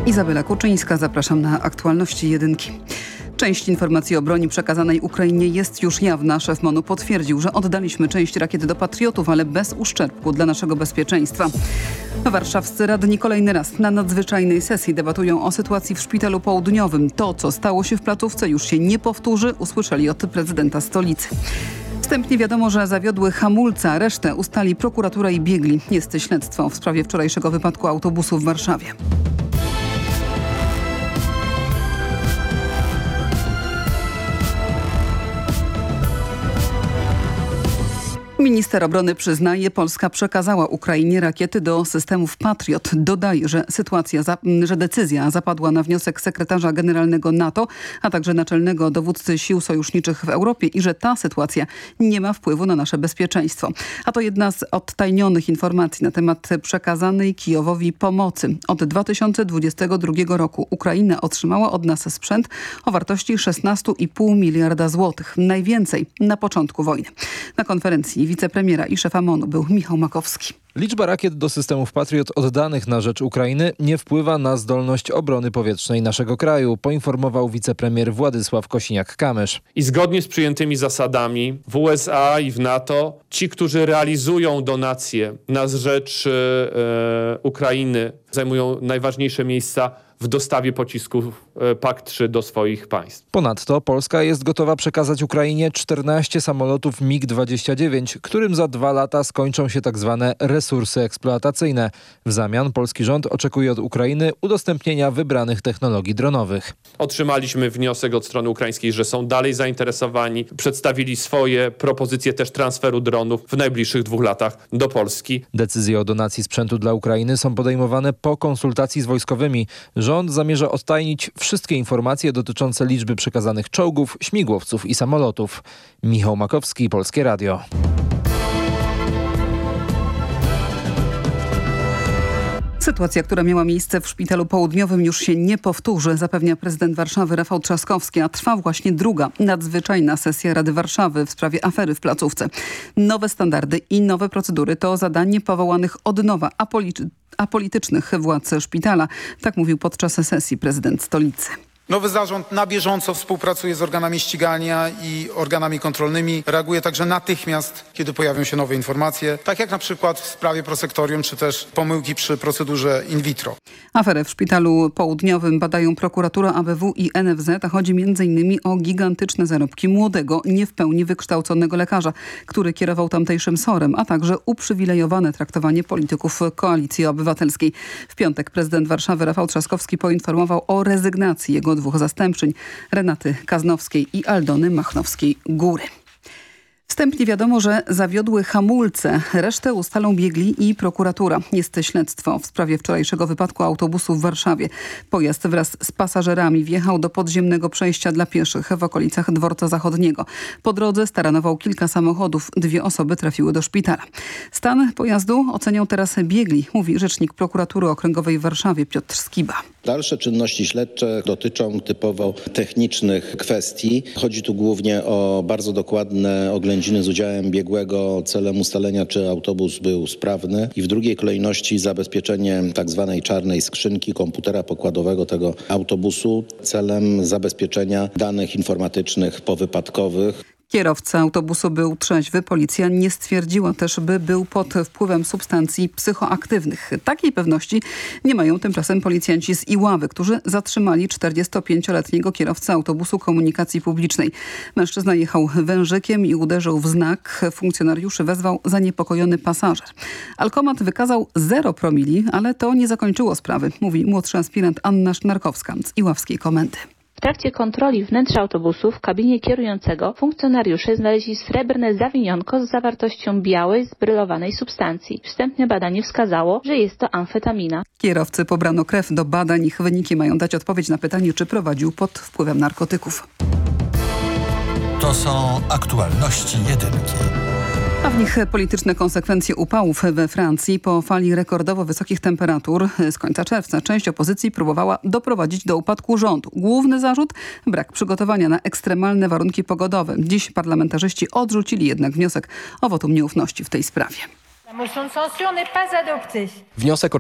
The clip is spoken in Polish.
Izabela Kuczyńska, zapraszam na aktualności jedynki. Część informacji o broni przekazanej Ukrainie jest już jawna. Szef MON-u potwierdził, że oddaliśmy część rakiet do patriotów, ale bez uszczerbku dla naszego bezpieczeństwa. Warszawscy radni kolejny raz na nadzwyczajnej sesji debatują o sytuacji w Szpitalu Południowym. To, co stało się w placówce, już się nie powtórzy, usłyszeli od prezydenta stolicy. Wstępnie wiadomo, że zawiodły hamulce, resztę ustali prokuratura i biegli. Jest śledztwo w sprawie wczorajszego wypadku autobusu w Warszawie. Minister obrony przyznaje, Polska przekazała Ukrainie rakiety do systemów Patriot. Dodaje, że decyzja zapadła na wniosek sekretarza generalnego NATO, a także naczelnego dowódcy sił sojuszniczych w Europie i że ta sytuacja nie ma wpływu na nasze bezpieczeństwo. A to jedna z odtajnionych informacji na temat przekazanej Kijowowi pomocy. Od 2022 roku Ukraina otrzymała od nas sprzęt o wartości 16,5 miliarda złotych. Najwięcej na początku wojny. Na konferencji wicepremiera i szefa MON-u był Michał Makowski. Liczba rakiet do systemów Patriot oddanych na rzecz Ukrainy nie wpływa na zdolność obrony powietrznej naszego kraju, poinformował wicepremier Władysław Kosiniak-Kamysz. I zgodnie z przyjętymi zasadami w USA i w NATO ci, którzy realizują donacje na rzecz Ukrainy, zajmują najważniejsze miejsca w dostawie pocisków PAK-3 do swoich państw. Ponadto Polska jest gotowa przekazać Ukrainie 14 samolotów MiG-29, którym za 2 lata skończą się tzw. resursy eksploatacyjne. W zamian polski rząd oczekuje od Ukrainy udostępnienia wybranych technologii dronowych. Otrzymaliśmy wniosek od strony ukraińskiej, że są dalej zainteresowani. Przedstawili swoje propozycje też transferu dronów w najbliższych 2 latach do Polski. Decyzje o donacji sprzętu dla Ukrainy są podejmowane po konsultacji z wojskowymi. Rząd zamierza odtajnić wszystkie informacje dotyczące liczby przekazanych czołgów, śmigłowców i samolotów. Michał Makowski, Polskie Radio. Sytuacja, która miała miejsce w Szpitalu Południowym, już się nie powtórzy, zapewnia prezydent Warszawy Rafał Trzaskowski, a trwa właśnie druga nadzwyczajna sesja Rady Warszawy w sprawie afery w placówce. Nowe standardy i nowe procedury to zadanie powołanych od nowa apolitycznych władz szpitala. Tak mówił podczas sesji prezydent stolicy. Nowy zarząd na bieżąco współpracuje z organami ścigania i organami kontrolnymi. Reaguje także natychmiast, kiedy pojawią się nowe informacje, tak jak na przykład w sprawie prosektorium, czy też pomyłki przy procedurze in vitro. Aferę w Szpitalu Południowym badają prokuratura, ABW i NFZ, a chodzi m.in. o gigantyczne zarobki młodego, nie w pełni wykształconego lekarza, który kierował tamtejszym SOR-em, a także uprzywilejowane traktowanie polityków Koalicji Obywatelskiej. W piątek prezydent Warszawy Rafał Trzaskowski poinformował o rezygnacji jego 2 zastępczyń, Renaty Kaznowskiej i Aldony Machnowskiej-Góry. Wstępnie wiadomo, że zawiodły hamulce. Resztę ustalą biegli i prokuratura. Jest śledztwo w sprawie wczorajszego wypadku autobusu w Warszawie. Pojazd wraz z pasażerami wjechał do podziemnego przejścia dla pieszych w okolicach Dworca Zachodniego. Po drodze staranował kilka samochodów. 2 osoby trafiły do szpitala. Stan pojazdu ocenią teraz biegli, mówi rzecznik prokuratury okręgowej w Warszawie Piotr Skiba. Dalsze czynności śledcze dotyczą typowo technicznych kwestii. Chodzi tu głównie o bardzo dokładne oględziny z udziałem biegłego celem ustalenia, czy autobus był sprawny i w drugiej kolejności zabezpieczenie tak zwanej czarnej skrzynki komputera pokładowego tego autobusu celem zabezpieczenia danych informatycznych powypadkowych. Kierowca autobusu był trzeźwy. Policja nie stwierdziła też, by był pod wpływem substancji psychoaktywnych. Takiej pewności nie mają tymczasem policjanci z Iławy, którzy zatrzymali 45-letniego kierowcę autobusu komunikacji publicznej. Mężczyzna jechał wężykiem i uderzył w znak. Funkcjonariuszy wezwał zaniepokojony pasażer. Alkomat wykazał 0 promili, ale to nie zakończyło sprawy, mówi młodszy aspirant Anna Sznarkowska z iławskiej komendy. W trakcie kontroli wnętrza autobusu w kabinie kierującego funkcjonariusze znaleźli srebrne zawiniątko z zawartością białej, zbrylowanej substancji. Wstępne badanie wskazało, że jest to amfetamina. Kierowcy pobrano krew do badań. Ich wyniki mają dać odpowiedź na pytanie, czy prowadził pod wpływem narkotyków. To są aktualności jedynki. A w nich polityczne konsekwencje upałów we Francji. Po fali rekordowo wysokich temperatur z końca czerwca część opozycji próbowała doprowadzić do upadku rządu. Główny zarzut? Brak przygotowania na ekstremalne warunki pogodowe. Dziś parlamentarzyści odrzucili jednak wniosek o wotum nieufności w tej sprawie. La motion de censure n'est pas adoptée. Wniosek o